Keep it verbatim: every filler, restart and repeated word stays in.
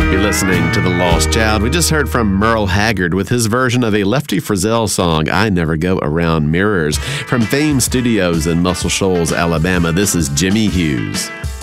You're listening to The Lost Child. We just heard from Merle Haggard with his version of a Lefty Frizzell song, I Never Go Around Mirrors. From Fame Studios in Muscle Shoals, Alabama, this is Jimmy Hughes.